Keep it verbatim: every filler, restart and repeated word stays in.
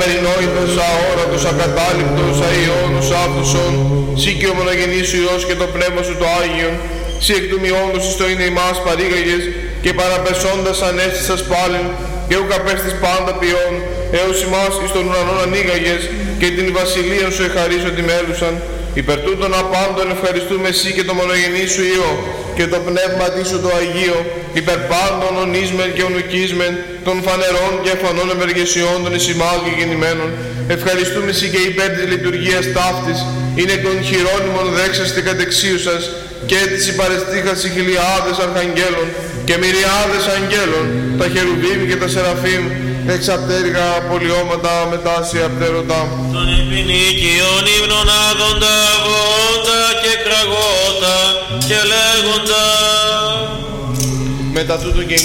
απερινόητος, αόρατος, ακατάληπτος, αϊόνος, άφθουσον, σύ και ο μονογενής σου Υιός και το Πνεύμα σου το Άγιον, σύ εκ του μειόντος εις το είναι ημάς παρήγαγες και παραπεσώντας ανέστησας πάλιν και ουκ απέστης πάντα ποιόν, έως ημάς εις τον ουρανόν ανοίγαγες και την βασιλεία σου εχαρίσω τη μέλουσαν. Υπερ τούτων απάντων ευχαριστούμε εσύ και το μονογενή σου Υιό και το Πνεύμα σου το Αγίο, υπερ πάντων ονίσμεν και ονουκίσμεν των φανερών και αφανών ευεργεσιών των εις ημάς και γεννημένων. Ευχαριστούμε εσύ και υπέρ της λειτουργίας ταύτης, είναι των χειρόνιμων δέξαστε κατεξίου σας και της υπαρεστήχας οι χιλιάδες αρχαγγέλων και μυριάδες αγγέλων, τα χερουβίμ και τα σεραφείμ, εξαπτέργα πολιώματα μετάσια πτέρωτα. Τον επινίκιον ύμνων άδοντα, βόντα και κραγότα και λέγοντα. Μετά τούτο και